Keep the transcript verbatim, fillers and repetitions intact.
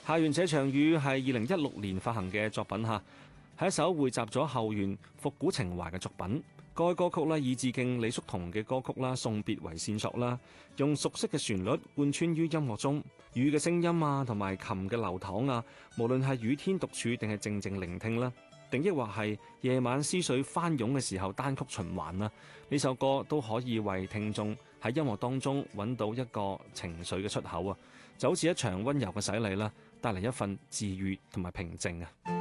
校園這場雨係二零一六年發行嘅作品嚇，係一首匯集咗後園復古情懷嘅作品。該歌曲咧以致敬李叔同嘅歌曲啦《送別》為線索啦，用熟悉嘅旋律貫穿於音樂中，雨嘅聲音啊同埋琴嘅流淌啊，無論係雨天獨處定係靜靜聆聽啦，定抑或係夜晚思緒翻湧嘅時候單曲循環啦，呢首歌都可以為聽眾喺音樂當中揾到一個情緒嘅出口啊，就好似一場溫柔嘅洗禮啦，帶嚟一份治癒同埋平靜啊。